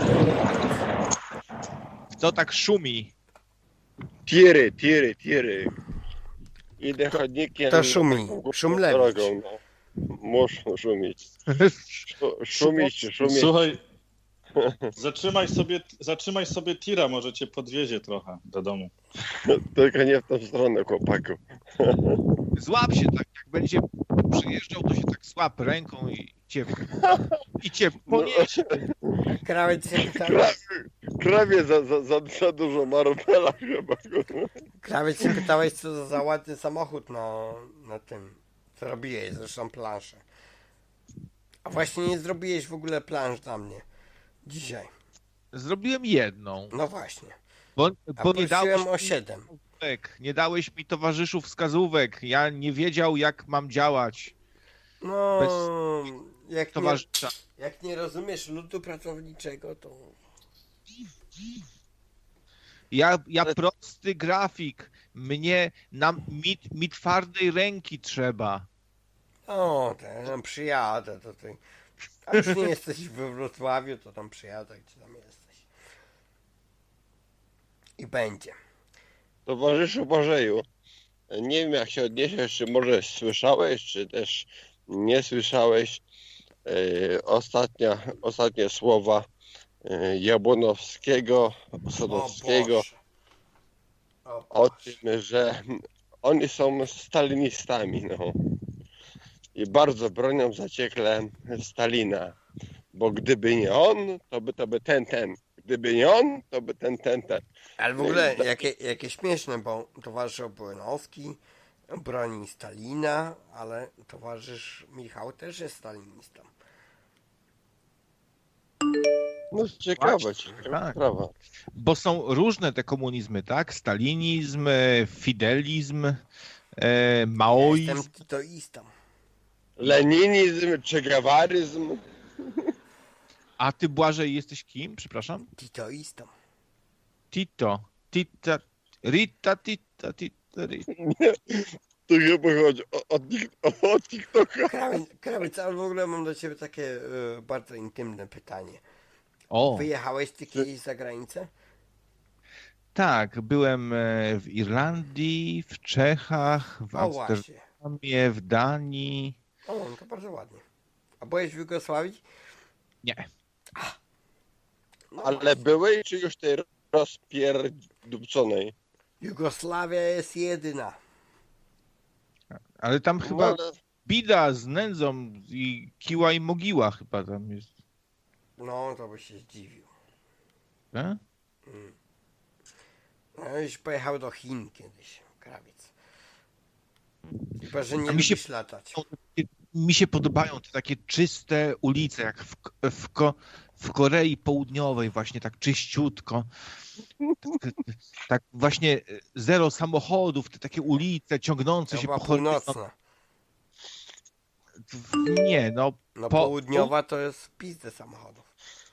Co tak szumi? Tiry. Idę chodnikiem. To szumi. Szumlewicz. Drogą, no. Muszą szumić. Szumić. Słuchaj, zatrzymaj sobie tira, może cię podwiezie trochę do domu. Tylko nie w tą stronę, chłopaku. Złap się tak, jak będzie przyjeżdżał, to się tak złap ręką i cię poniesie. Krawiec się pytałeś, Krawie za dużo marmela chyba. Krawiec się pytałeś, co za ładny samochód na tym. Zrobiłeś zresztą planszę. A właśnie nie zrobiłeś w ogóle plansz dla mnie. Dzisiaj. Zrobiłem jedną, No właśnie. bo Prosiłem nie dałeś o mi 7. wskazówek, nie dałeś mi towarzyszu wskazówek, ja nie wiedział, jak mam działać. No, Bez towarzysza. jak nie rozumiesz ludu pracowniczego, to... Ja prosty grafik, mi twardej ręki trzeba. O, to ja tam przyjadę tutaj. A już nie jesteś we Wrocławiu, to tam przyjadę, gdzie tam jesteś. I będzie. Towarzyszu Bożeju, nie wiem jak się odniesiesz, czy może słyszałeś, czy też nie słyszałeś ostatnie słowa Jabłonowskiego, Sadowskiego o tym, że oni są stalinistami, no. I bardzo bronią zaciekle Stalina, bo gdyby nie on, to by ten. Gdyby nie on, to by ten. Ale w ogóle jakie śmieszne, bo towarzysz Obłęcki broni Stalina, ale towarzysz Michał też jest stalinistą. No ciekawe tak. sprawa. Bo są różne te komunizmy, tak? Stalinizm, fidelizm, maoizm. Jestem titoistą. Leninizm, czegawaryzm. A ty, Błażej, jesteś kim? Przepraszam? Titoistą. Tito. Rita. Tu chyba chodzi o TikToka. Krawiec, ale w ogóle mam do ciebie takie bardzo intymne pytanie. O, Wyjechałeś ty kiedyś za granicę? tak. Byłem w Irlandii, w Czechach, w O właśnie. Amsterdamie, w Danii. O, no to bardzo ładnie. A byłeś w Jugosławii? Nie. No Ale właśnie. byłeś czy już tej rozpierdupconej? Jugosławia jest jedyna. Ale tam chyba Ale bida z nędzą i kiła i mogiła chyba tam jest. No, to byś się zdziwił. Tak? No, już pojechał do Chin kiedyś, krawiec. Chyba, że nie A mi się lubisz latać. Mi się podobają te takie czyste ulice, jak w Korei Południowej, właśnie tak czyściutko. Tak właśnie zero samochodów, te takie ulice ciągnące To się była po horyzoncie. północna. Nie, no. No południowa to jest pizdę samochodów.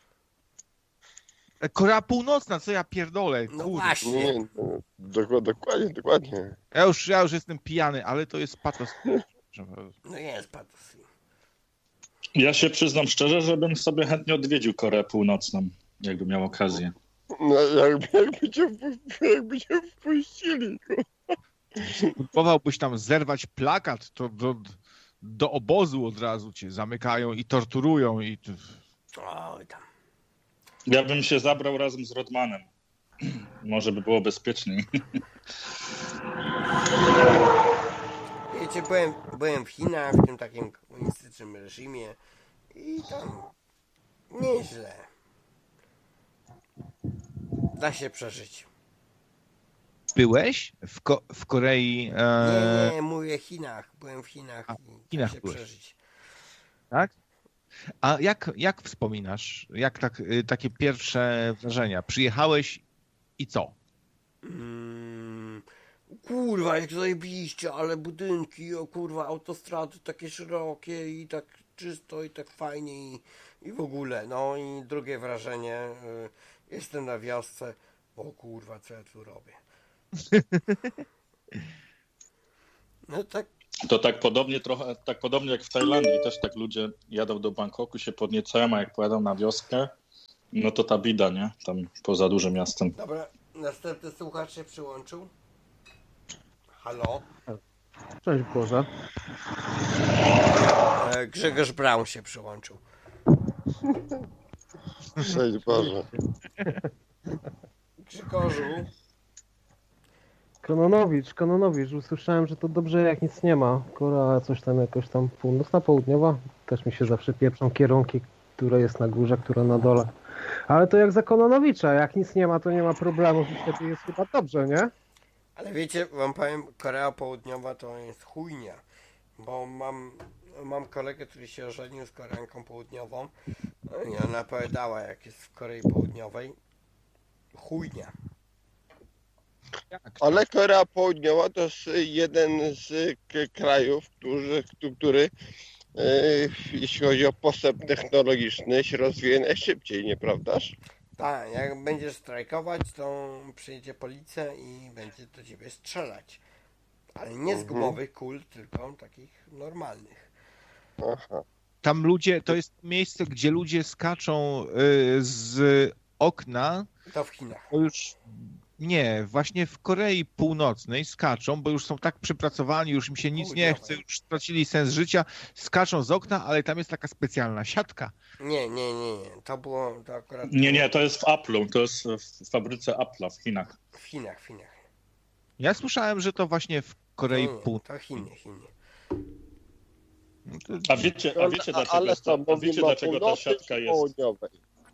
Korea Północna, co ja pierdolę, No kurde. właśnie. nie, dokładnie. Ja już jestem pijany, ale to jest patos. No jest patos. Ja się przyznam szczerze, że bym sobie chętnie odwiedził Koreę Północną, jakby miał okazję. No, jakby cię wpuścili. Próbowałbyś tam zerwać plakat, to do obozu od razu cię zamykają i torturują i... Oj tam. Ja bym się zabrał razem z Rodmanem. Może by było bezpieczniej. Wiecie, byłem w Chinach, w tym takim komunistycznym reżimie i tam nieźle. Da się przeżyć. Byłeś w Korei? Nie, mówię Chinach. Byłem w Chinach i Chinach da się byłeś. przeżyć. Tak? A jak wspominasz? Jak takie pierwsze wrażenia? Przyjechałeś i co? Kurwa, jak zajebiście, ale budynki, o kurwa, autostrady takie szerokie i tak czysto i tak fajnie i w ogóle. No i drugie wrażenie, jestem na wiosce, o kurwa, co ja tu robię. No tak. To tak podobnie jak w Tajlandii, też tak ludzie jadą do Bangkoku, się podniecają, a jak pojadą na wioskę, No to ta bida, nie? Tam poza dużym miastem. Dobra, następny słuchacz się przyłączył. Halo? Cześć Boże. Grzegorz Braun się przyłączył. Cześć Boże. Grzegorzu, Kononowicz, usłyszałem, że to dobrze jak nic nie ma. Korea coś tam jakoś tam północna, południowa. Też mi się zawsze pieprzą kierunki, które jest na górze, które na dole. Ale to jak za Kononowicza, jak nic nie ma, to nie ma problemu i wtedy jest chyba dobrze, nie? ale wiecie, wam powiem, Korea Południowa to jest chujnia, bo mam kolegę, który się ożenił z Koreanką Południową i ona opowiadała, jak jest w Korei Południowej. Chujnia. Ale Korea Południowa to jest jeden z krajów, który jeśli chodzi o postęp technologiczny, się rozwija najszybciej, nieprawdaż? Tak, jak będziesz strajkować, to przyjedzie policja i będzie do ciebie strzelać. Ale nie z gumowych kul, tylko takich normalnych. Aha. Tam ludzie, to jest miejsce, gdzie ludzie skaczą z okna. To w Chinach. To już nie, właśnie w Korei Północnej skaczą, bo już są tak przypracowani, już im się nic nie chce, już stracili sens życia, skaczą z okna, ale tam jest taka specjalna siatka. Nie. To było to akurat. Nie, to jest w Apple'u, to jest w fabryce Apple'a w Chinach. W Chinach. Ja słyszałem, że to właśnie w Korei Nie, Północnej. to Chiny. A wiecie dlaczego ta siatka jest? Południowej.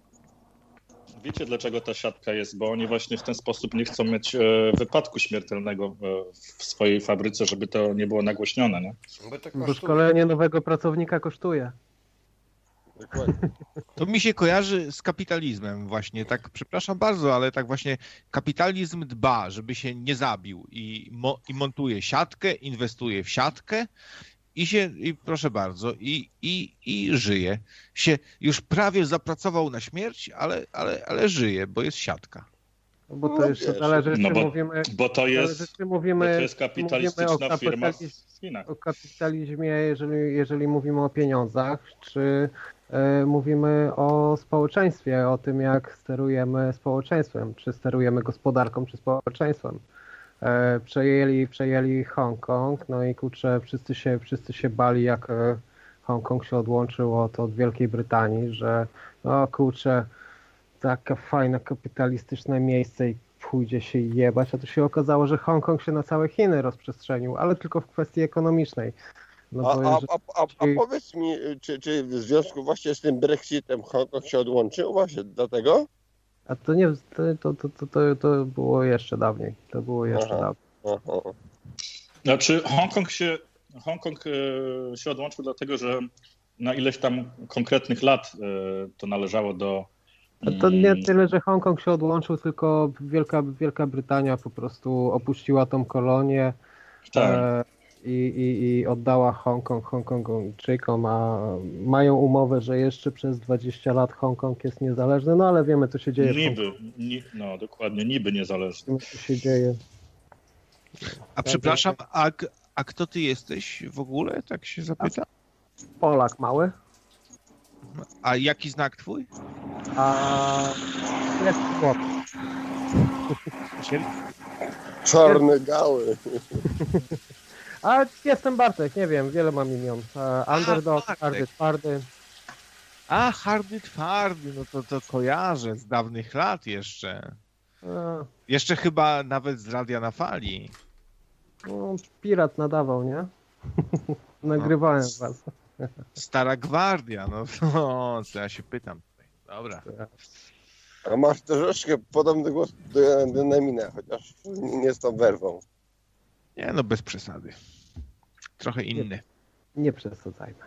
Wiecie dlaczego ta siatka jest? Bo oni właśnie w ten sposób nie chcą mieć wypadku śmiertelnego w swojej fabryce, żeby to nie było nagłośnione, nie? Bo to Bo kosztuje. szkolenie nowego pracownika kosztuje. Dokładnie. To mi się kojarzy z kapitalizmem właśnie, tak przepraszam bardzo, ale tak właśnie kapitalizm dba, żeby się nie zabił i montuje siatkę, inwestuje w siatkę i proszę bardzo, i żyje. Się już prawie zapracował na śmierć, ale żyje, bo jest siatka. Bo to jeszcze zależy, czy mówimy... Bo to jest kapitalistyczna firma w Chinach. O kapitalizmie, jeżeli mówimy o pieniądzach, czy mówimy o społeczeństwie, o tym, jak sterujemy społeczeństwem, czy sterujemy gospodarką, czy społeczeństwem. Przejęli Hongkong, no i kurczę, wszyscy się bali, jak Hongkong się odłączył od Wielkiej Brytanii, że no kurczę, taka fajna kapitalistyczne miejsce i pójdzie się jebać, a tu się okazało, że Hongkong się na całe Chiny rozprzestrzenił, ale tylko w kwestii ekonomicznej. No a powiedz mi, czy w związku właśnie z tym Brexitem Hongkong się odłączył właśnie dlatego? A to nie, to było jeszcze dawniej. To było jeszcze dawniej. Aha. Znaczy Hongkong się odłączył dlatego, że na ileś tam konkretnych lat to należało do... To nie tyle, że Hongkong się odłączył, tylko Wielka Brytania po prostu opuściła tą kolonię. Tak. I oddała Hongkongczykom, a mają umowę, że jeszcze przez 20 lat Hongkong jest niezależny, no ale wiemy, co się dzieje. No dokładnie, niby niezależny. Wiemy, co się dzieje. A przepraszam, a kto ty jesteś w ogóle, tak się zapyta? Polak mały. A jaki znak twój? A jest chłop. Czarne gały. A jestem Bartek, nie wiem, wiele mam imion. Underdog, Hardy Twardy. A, Hardy Twardy, no to kojarzę z dawnych lat jeszcze. Jeszcze chyba nawet z Radia na Fali. No, pirat nadawał, nie? Nagrywałem was. Stara gwardia, no co ja się pytam. Dobra. A masz troszeczkę podobny głos do Dynamina, chociaż nie z tą werwą. Nie, no bez przesady. Trochę inny. Nie przesadzajmy.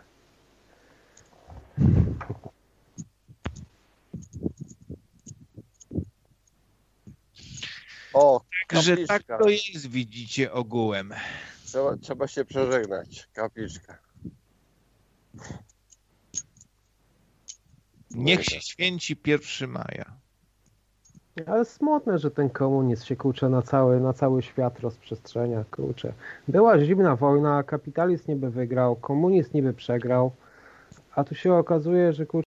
O, Także kapliczka. tak to jest, widzicie, ogółem. Trzeba się przeżegnać. Kapliczka. Niech się święci 1 maja. Ale smutne, że ten komunizm się kurczę na cały świat rozprzestrzenia, kurczę. Była zimna wojna, kapitalizm niby wygrał, komunizm niby przegrał, a tu się okazuje, że kurczę